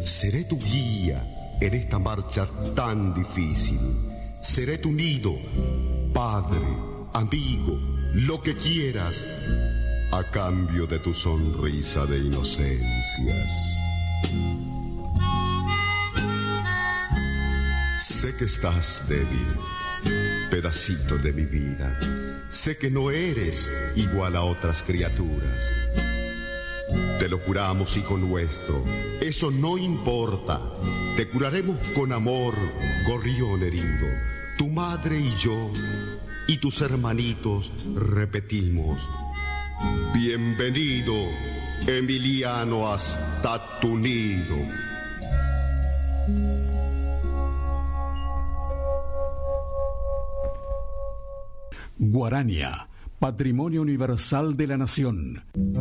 Seré tu guía en esta marcha tan difícil. Seré tu nido, padre, amigo, lo que quieras, a cambio de tu sonrisa de inocencias. Sé que estás débil, pedacito de mi vida. Sé que no eres igual a otras criaturas. Te lo juramos, hijo nuestro, eso no importa. Te curaremos con amor, gorrión herido. Tu madre y yo, y tus hermanitos, repetimos: bienvenido, Emiliano, hasta tu nido. Guarania, Patrimonio Universal de la Nación.